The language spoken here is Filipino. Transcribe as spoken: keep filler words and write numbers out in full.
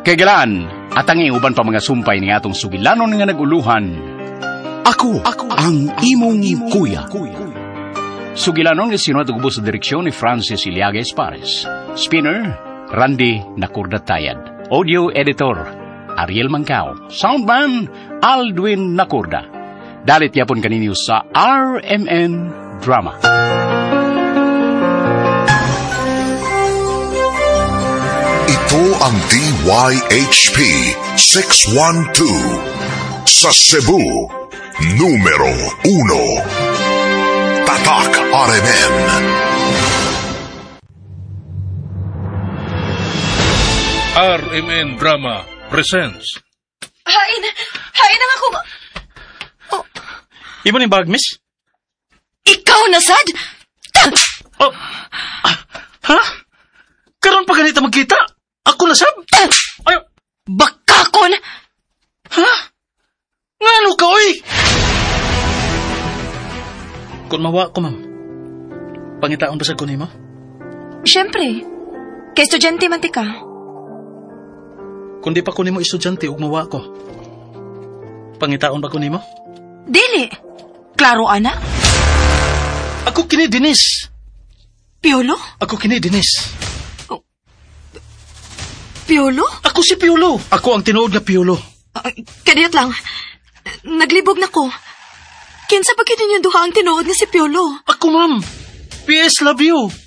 Kay galaan, at ang iuban pa mga sumpay ni atong sugilanon nga naguluhan. Ako, ako ang imong kuya. Sugilanon nga sinuat ugbo sa direksyon ni Francis Iliagues Pares. Spinner, Randy Nakurda-Tayad. Audio editor, Ariel Mancao. Soundman, Aldwin Nakurda. Dalit yapon kaninyo sa R M N Drama. Ito ang D Y H P six one two sa Cebu, numero uno. Tatak R M N. R M N Drama presents. Hain, hain ang ako. Oh. Ibo ni bag, miss? Ikaw na, sad? Oh. Ha? Karon pa ganito magkita? Ako na, sab? Ay, baka ko na. Ha? Ngano ka, oy? Kung mawa ko, ma'am, pangitaon ba sa kunin mo? Siyempre. Kay estudyante man ti ka. Kung di pa kunin mo estudyante, ug mawa ko, pangitaon ba kunin mo? Dili. Klaro, ana? Ako kini Dinis. Piolo? Ako kini Dinis. Piolo? Ako si Piolo. Ako ang tinuod nga Piolo. Uh, kadiyot lang. Naglibog na ko. Kinsa pa kini niyo duha ang tinuod nga si Piolo? Ako, ma'am. P S love you.